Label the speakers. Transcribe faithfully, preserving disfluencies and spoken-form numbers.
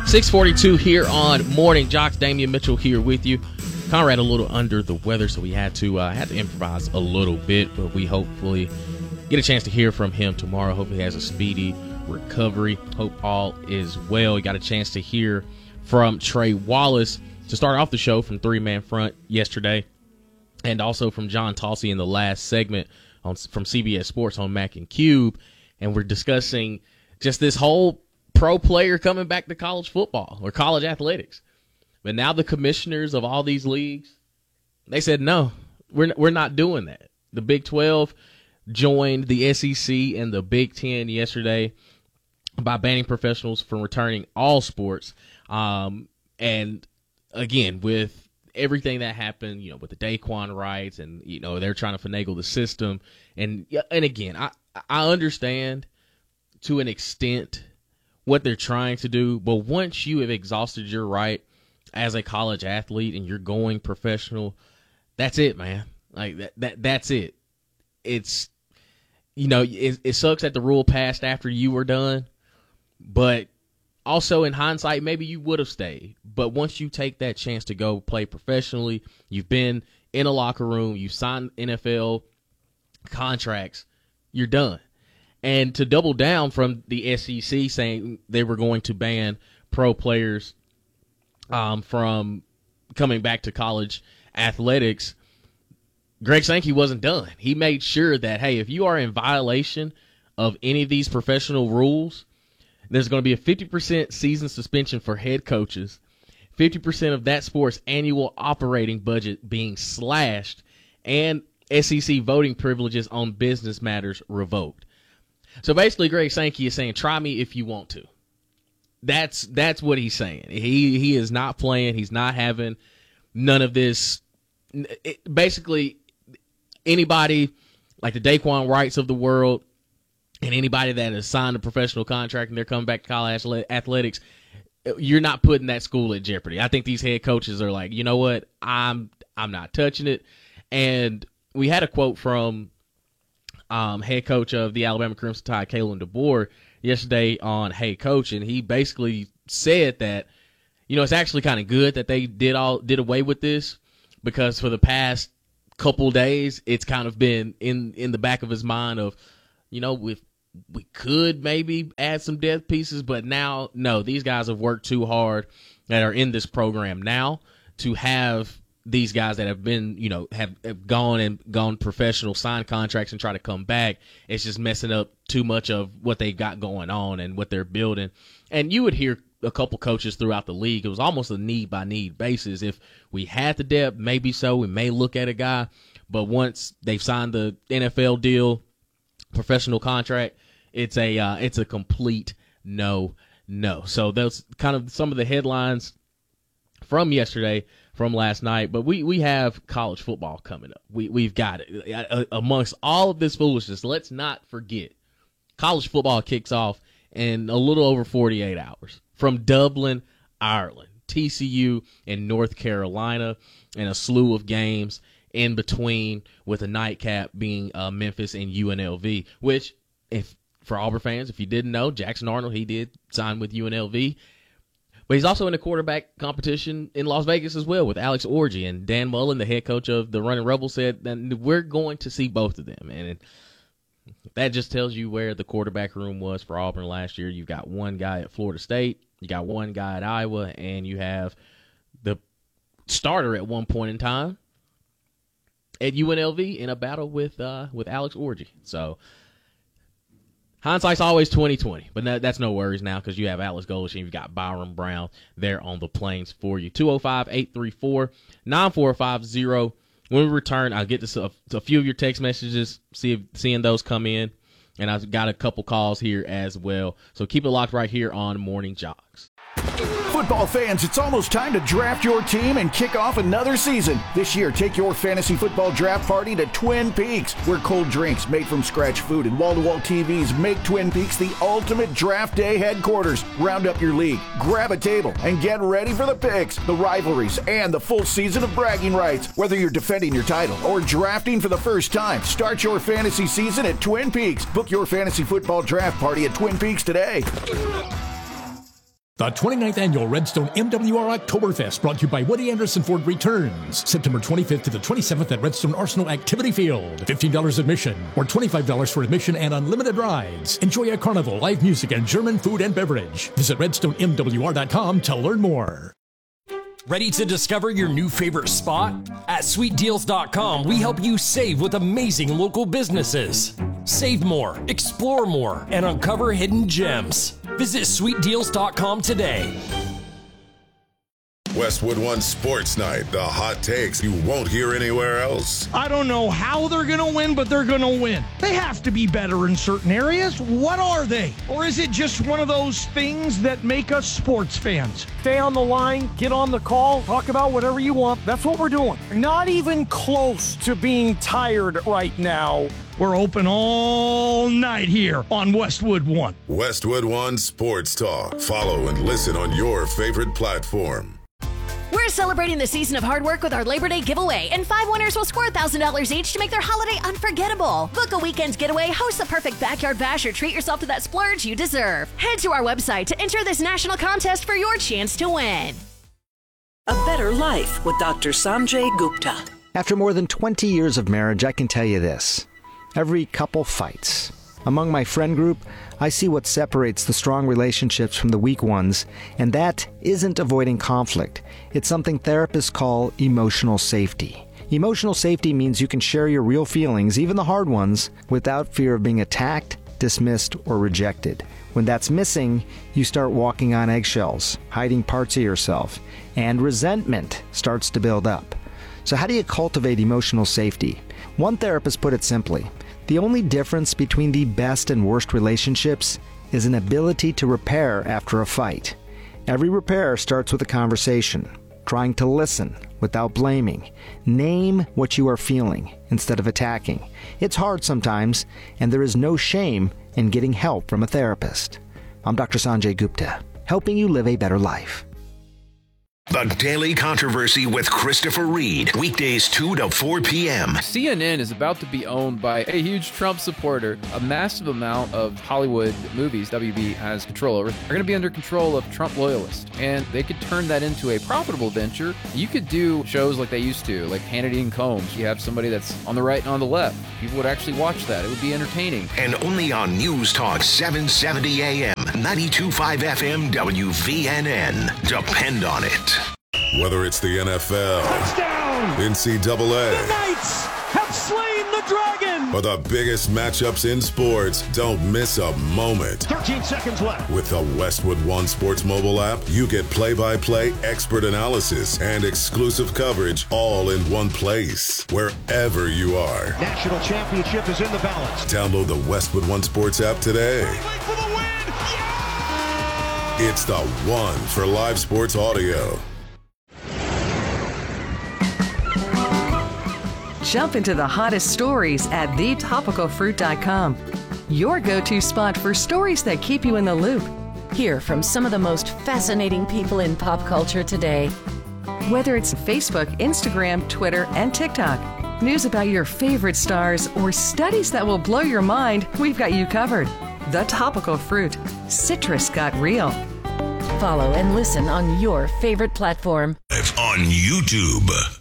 Speaker 1: six forty-two here on Morning Jocks. Damian Mitchell here with you. Conrad a little under the weather, so we had to uh, had to improvise a little bit, but we hopefully get a chance to hear from him tomorrow. Hope he has a speedy recovery. Hope all is well. We got a chance to hear from Trey Wallace to start off the show from Three Man Front yesterday, and also from John Tossie in the last segment on from C B S Sports on Mac and Cube, and we're discussing just this whole pro player coming back to college football or college athletics. But now the commissioners of all these leagues, they said, no, we're we're not doing that. The Big twelve joined the S E C and the Big Ten yesterday by banning professionals from returning all sports. Um, and, again, with everything that happened, you know, with the Daquan rights and, you know, they're trying to finagle the system. And, and again, I, I understand to an extent what they're trying to do. But once you have exhausted your right as a college athlete and you're going professional, that's it, man. Like that, that that's it. It's, you know, it, it sucks that the rule passed after you were done, but also in hindsight, maybe you would have stayed. But once you take that chance to go play professionally, you've been in a locker room, you've signed N F L contracts, you're done. And to double down from the S E C saying they were going to ban pro players Um, from coming back to college athletics, Greg Sankey wasn't done. He made sure that, hey, if you are in violation of any of these professional rules, there's going to be a fifty percent season suspension for head coaches, fifty percent of that sport's annual operating budget being slashed, and S E C voting privileges on business matters revoked. So basically, Greg Sankey is saying, try me if you want to. That's that's what he's saying. He he is not playing. He's not having none of this. It, basically, anybody like the Daquan Wrights of the world and anybody that has signed a professional contract and they're coming back to college athletics, you're not putting that school at jeopardy. I think these head coaches are like, you know what, I'm I'm not touching it. And we had a quote from um, head coach of the Alabama Crimson Tide, Kalen DeBoer, yesterday on Hey Coach, and he basically said that, you know, it's actually kind of good that they did all did away with this, because for the past couple days it's kind of been in in the back of his mind of, you know, if we could maybe add some depth pieces, but now no, these guys have worked too hard that are in this program now to have these guys that have been, you know, have, have gone and gone professional, signed contracts and try to come back. It's just messing up too much of what they got going on and what they're building. And you would hear a couple coaches throughout the league. It was almost a need by need basis. If we had the depth, maybe so, we may look at a guy. But once they've signed the N F L deal, professional contract, it's a uh, it's a complete no, no. So those kind of some of the headlines from yesterday, from last night, but we, we have college football coming up. We, we've got it. Amongst all of this foolishness, let's not forget, college football kicks off in a little over forty-eight hours from Dublin, Ireland, T C U and North Carolina, and a slew of games in between, with a nightcap being uh, Memphis and U N L V, which, if for Auburn fans, if you didn't know, Jackson Arnold, he did sign with U N L V. But he's also in the quarterback competition in Las Vegas as well with Alex Orji. And Dan Mullen, the head coach of the Running Rebels, said that we're going to see both of them. And it, that just tells you where the quarterback room was for Auburn last year. You've got one guy at Florida State, you got one guy at Iowa, and you have the starter at one point in time at U N L V in a battle with uh, with Alex Orji. So hindsight's always twenty twenty, but no, that's no worries now because you have Alex Golesh and you've got Byron Brown there on the plains for you. two oh five, eight three four, nine four five zero. When we return, I'll get to a, to a few of your text messages, see if, seeing those come in, and I've got a couple calls here as well. So keep it locked right here on Morning Jocks.
Speaker 2: Football fans, it's almost time to draft your team and kick off another season. This year, take your fantasy football draft party to Twin Peaks, where cold drinks, made from scratch food, and wall-to-wall T Vs make Twin Peaks the ultimate draft day headquarters. Round up your league, grab a table, and get ready for the picks, the rivalries, and the full season of bragging rights. Whether you're defending your title or drafting for the first time, start your fantasy season at Twin Peaks. Book your fantasy football draft party at Twin Peaks today.
Speaker 3: The twenty-ninth Annual Redstone M W R Oktoberfest, brought to you by Woody Anderson Ford, returns September twenty-fifth to the twenty-seventh at Redstone Arsenal Activity Field. fifteen dollars admission, or twenty-five dollars for admission and unlimited rides. Enjoy a carnival, live music, and German food and beverage. Visit redstone m w r dot com to learn more.
Speaker 4: Ready to discover your new favorite spot? At sweet deals dot com, we help you save with amazing local businesses. Save more, explore more, and uncover hidden gems. Visit sweet deals dot com today.
Speaker 5: Westwood One Sports Night, the hot takes you won't hear anywhere else.
Speaker 6: I don't know how they're going to win, but they're going to win. They have to be better in certain areas. What are they? Or is it just one of those things that make us sports fans? Stay on the line, get on the call, talk about whatever you want. That's what we're doing. Not even close to being tired right now. We're open all night here on Westwood One.
Speaker 5: Westwood One Sports Talk. Follow and listen on your favorite platform.
Speaker 7: We're celebrating the season of hard work with our Labor Day giveaway, and five winners will score one thousand dollars each to make their holiday unforgettable. Book a weekend's getaway, host the perfect backyard bash, or treat yourself to that splurge you deserve. Head to our website to enter this national contest for your chance to win.
Speaker 8: A Better Life with Doctor Sanjay Gupta.
Speaker 9: After more than twenty years of marriage, I can tell you this. Every couple fights. Among my friend group, I see what separates the strong relationships from the weak ones, and that isn't avoiding conflict. It's something therapists call emotional safety. Emotional safety means you can share your real feelings, even the hard ones, without fear of being attacked, dismissed, or rejected. When that's missing, you start walking on eggshells, hiding parts of yourself, and resentment starts to build up. So how do you cultivate emotional safety? One therapist put it simply: the only difference between the best and worst relationships is an ability to repair after a fight. Every repair starts with a conversation, trying to listen without blaming. Name what you are feeling instead of attacking. It's hard sometimes, and there is no shame in getting help from a therapist. I'm Doctor Sanjay Gupta, helping you live a better life.
Speaker 10: The Daily Controversy with Christopher Reed. Weekdays two to four p.m.
Speaker 11: C N N is about to be owned by a huge Trump supporter. A massive amount of Hollywood movies W B has control over are going to be under control of Trump loyalists. And they could turn that into a profitable venture. You could do shows like they used to, like Hannity and Combs. You have somebody that's on the right and on the left. People would actually watch that. It would be entertaining.
Speaker 10: And only on News Talk seven seventy A M, ninety-two point five F M W V N N. Depend on it.
Speaker 5: Whether it's the N F L,
Speaker 6: Touchdown!
Speaker 5: N C double A,
Speaker 6: The Knights have slain the dragon!
Speaker 5: or the biggest matchups in sports, don't miss a moment.
Speaker 6: thirteen seconds left.
Speaker 5: With the Westwood One Sports mobile app, you get play-by-play, expert analysis, and exclusive coverage all in one place, wherever you are.
Speaker 6: National championship is in the balance.
Speaker 5: Download the Westwood One Sports app today.
Speaker 6: For the win! Yeah!
Speaker 5: It's the one for live sports audio.
Speaker 12: Jump into the hottest stories at the topical fruit dot com. Your go-to spot for stories that keep you in the loop.
Speaker 13: Hear from some of the most fascinating people in pop culture today.
Speaker 12: Whether it's Facebook, Instagram, Twitter, and TikTok, news about your favorite stars, or studies that will blow your mind, we've got you covered. The Topical Fruit. Citrus got real.
Speaker 13: Follow and listen on your favorite platform.
Speaker 10: On YouTube.